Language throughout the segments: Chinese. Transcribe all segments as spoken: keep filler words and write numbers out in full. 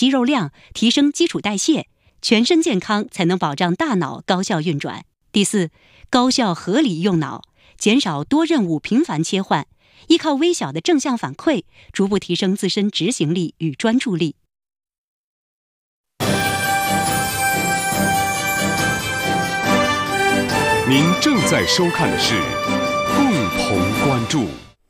肌肉量，提升基础代谢，全身健康才能保障大脑高效运转。第四，高效合理用脑，减少多任务频繁切换，依靠微小的正向反馈，逐步提升自身执行力与专注力。 您正在收看的是共同关注。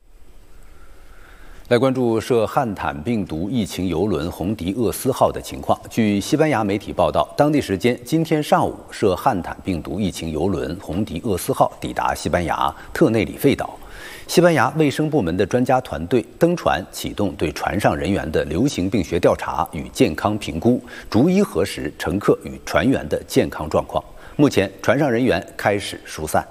来关注涉汉坦病毒疫情邮轮红迪厄斯号的情况。据西班牙媒体报道，当地时间今天上午，涉汉坦病毒疫情邮轮红迪厄斯号抵达西班牙特内里费岛。西班牙卫生部门的专家团队登船，启动对船上人员的流行病学调查与健康评估，逐一核实乘客与船员的健康状况。目前，船上人员开始疏散。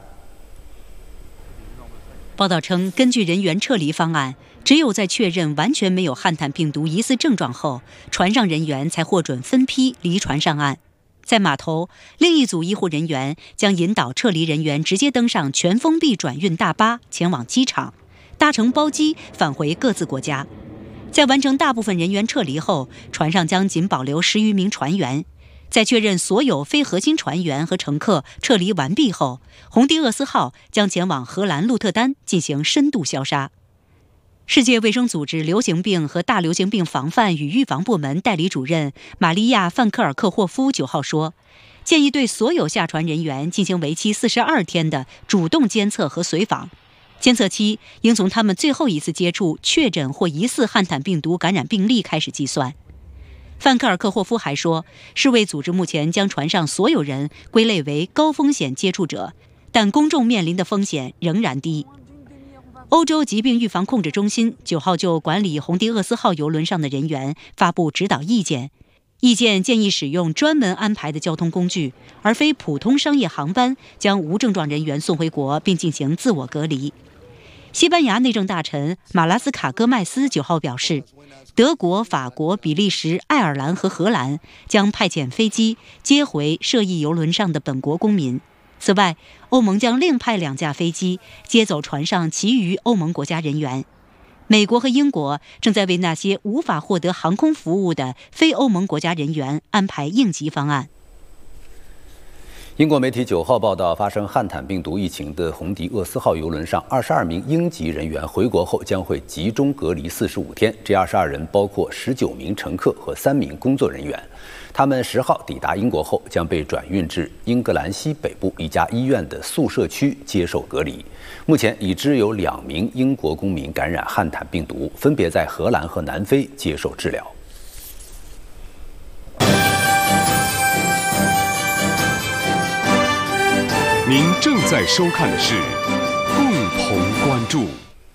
报道称，根据人员撤离方案，只有在确认完全没有汉坦病毒疑似症状后，船上人员才获准分批离船上岸。在码头，另一组医护人员将引导撤离人员直接登上全封闭转运大巴前往机场，搭乘包机返回各自国家。在完成大部分人员撤离后，船上将仅保留十余名船员。在确认所有非核心船员和乘客撤离完毕后，红迪厄斯号将前往荷兰鹿特丹进行深度消杀。世界卫生组织流行病和大流行病防范与预防部门代理主任玛利亚·范克尔克霍夫九号说，建议对所有下船人员进行为期四十二天的主动监测和随访，监测期应从他们最后一次接触确诊或疑似汉坦病毒感染病例开始计算。范克尔克霍夫还说，世卫组织目前将船上所有人归类为高风险接触者，但公众面临的风险仍然低。欧洲疾病预防控制中心九号就管理红迪厄斯号邮轮上的人员发布指导意见，意见建议使用专门安排的交通工具，而非普通商业航班，将无症状人员送回国并进行自我隔离。西班牙内政大臣马拉斯卡戈麦斯九号表示，德国、法国、比利时、爱尔兰和荷兰将派遣飞机接回涉疫邮轮上的本国公民。此外，欧盟将另派两架飞机接走船上其余欧盟国家人员。美国和英国正在为那些无法获得航空服务的非欧盟国家人员安排应急方案。 英国媒体九号报道，发生汉坦病毒疫情的红迪厄斯号邮轮上二十二名英籍人员回国后将会集中隔离四十五天。这二十二人包括十九名乘客和三名工作人员。他们十号抵达英国后将被转运至英格兰西北部一家医院的宿舍区接受隔离。目前已知有两名英国公民感染汉坦病毒，分别在荷兰和南非接受治疗。 您正在收看的是共同关注。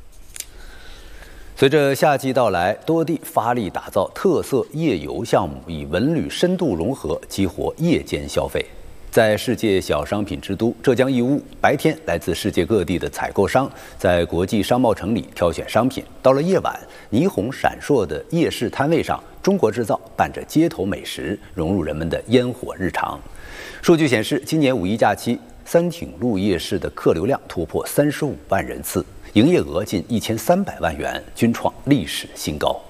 随着夏季到来，多地发力打造特色夜游项目，以文旅深度融合，激活夜间消费。在世界小商品之都浙江义乌，白天来自世界各地的采购商在国际商贸城里挑选商品，到了夜晚，霓虹闪烁的夜市摊位上，中国制造伴着街头美食融入人们的烟火日常。数据显示，今年五一假期，三挺路夜市的客流量突破三十五万人次，营业额近一千三百万元，均创历史新高。